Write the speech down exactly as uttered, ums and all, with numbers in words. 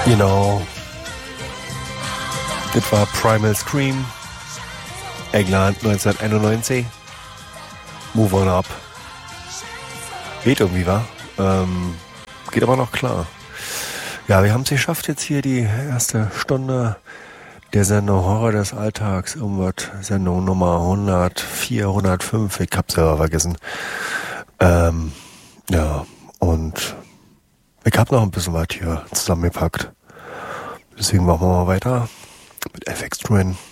Genau. Das war Primal Scream, England neunzehnhunderteinundneunzig. Move on up. Geht irgendwie, wa? Ähm, geht aber noch klar. Ja, wir haben es geschafft jetzt hier die erste Stunde der Sendung Horror des Alltags. Irgendwas, Sendung Nummer hundertvier, hundertfünf, ich hab's selber vergessen. Ähm, ja, und ich hab noch ein bisschen was hier zusammengepackt. Deswegen machen wir mal weiter mit F X Twin.